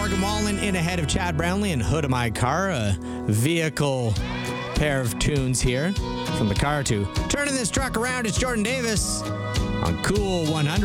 Morgan Wallen in ahead of Chad Brownlee and Hood of My Car, a vehicle pair of tunes here. From the car to turning this truck around, it's Jordan Davis on Cool 100.